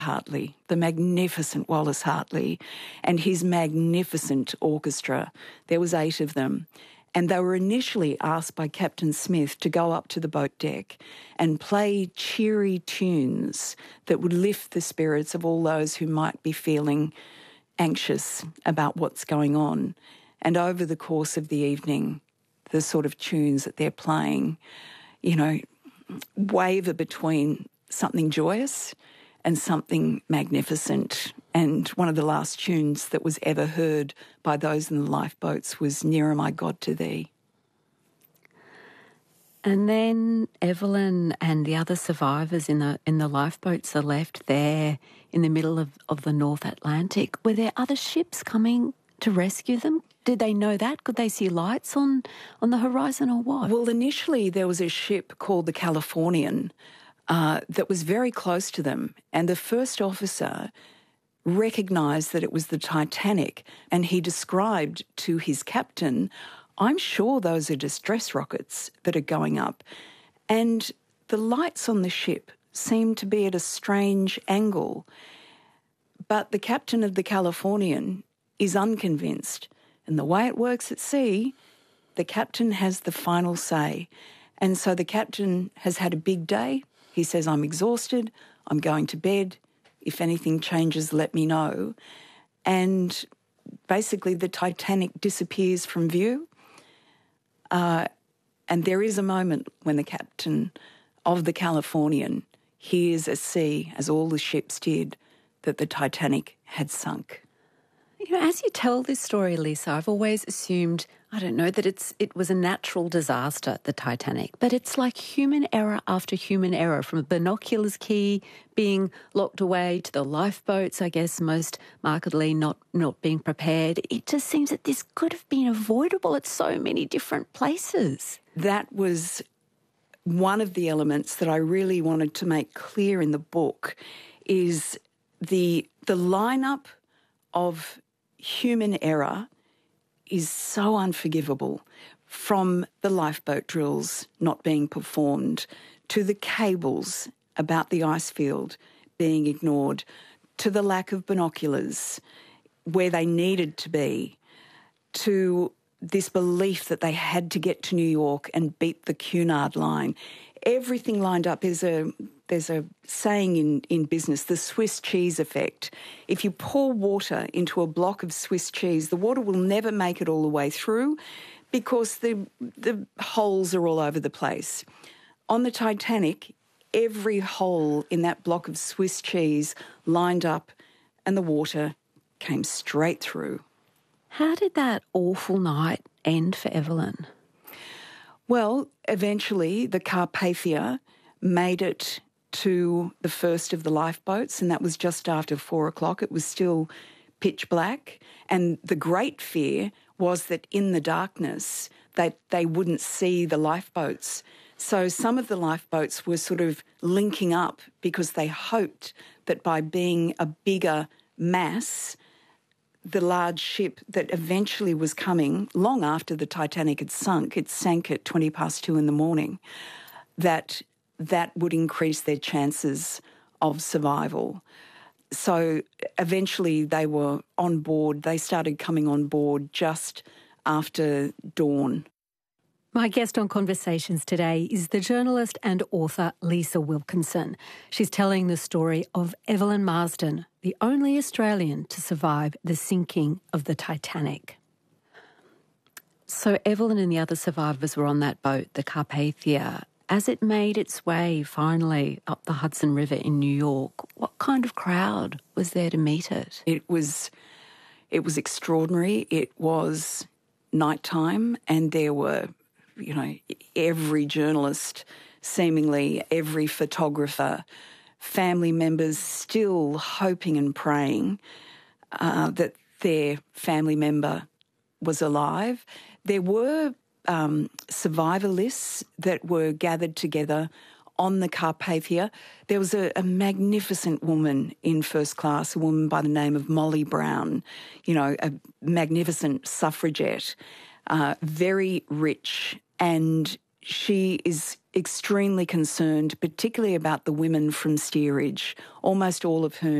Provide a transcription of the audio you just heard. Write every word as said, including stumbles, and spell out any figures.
Hartley, the magnificent Wallace Hartley, and his magnificent orchestra. There was eight of them. And they were initially asked by Captain Smith to go up to the boat deck and play cheery tunes that would lift the spirits of all those who might be feeling anxious about what's going on. And over the course of the evening, the sort of tunes that they're playing, you know, waver between something joyous and something magnificent. And one of the last tunes that was ever heard by those in the lifeboats was Nearer My God to Thee. And then Evelyn and the other survivors in the in the lifeboats are left there in the middle of, of the North Atlantic. Were there other ships coming to rescue them? Did they know that? Could they see lights on, on the horizon or what? Well, initially there was a ship called the Californian uh, that was very close to them, and the first officer recognised that it was the Titanic, and he described to his captain, I'm sure those are distress rockets that are going up. And the lights on the ship seemed to be at a strange angle. But the captain of the Californian is unconvinced. And the way it works at sea, the captain has the final say. And so the captain has had a big day. He says, I'm exhausted, I'm going to bed. If anything changes, let me know. And basically the Titanic disappears from view. Uh, and there is a moment when the captain of the Californian hears a sea, as all the ships did, that the Titanic had sunk. You know, as you tell this story, Lisa, I've always assumed, I don't know, that it's it was a natural disaster, the Titanic, but it's like human error after human error, from binoculars key being locked away to the lifeboats, I guess, most markedly not, not being prepared. It just seems that this could have been avoidable at so many different places. That was one of the elements that I really wanted to make clear in the book, is the the lineup of human error is so unforgivable, from the lifeboat drills not being performed, to the cables about the ice field being ignored, to the lack of binoculars where they needed to be, to this belief that they had to get to New York and beat the Cunard line. Everything lined up. There's a there's a saying in, in business, the Swiss cheese effect. If you pour water into a block of Swiss cheese, the water will never make it all the way through because the the holes are all over the place. On the Titanic, every hole in that block of Swiss cheese lined up and the water came straight through. How did that awful night end for Evelyn? Well, eventually the Carpathia made it to the first of the lifeboats, and that was just after four o'clock. It was still pitch black, and the great fear was that in the darkness that they wouldn't see the lifeboats. So some of the lifeboats were sort of linking up because they hoped that by being a bigger mass, the large ship that eventually was coming, long after the Titanic had sunk, it sank at twenty past two in the morning, that that would increase their chances of survival. So eventually they were on board. They started coming on board just after dawn. My guest on Conversations today is the journalist and author Lisa Wilkinson. She's telling the story of Evelyn Marsden, the only Australian to survive the sinking of the Titanic. So Evelyn and the other survivors were on that boat, the Carpathia. As it made its way finally up the Hudson River in New York, what kind of crowd was there to meet it? It was, it was extraordinary. It was nighttime, and there were, you know, every journalist, seemingly every photographer, family members still hoping and praying uh, that their family member was alive. There were um, survivor lists that were gathered together on the Carpathia. There was a, a magnificent woman in first class, a woman by the name of Molly Brown, you know, a magnificent suffragette, uh, very rich, and she is extremely concerned, particularly about the women from steerage, almost all of whom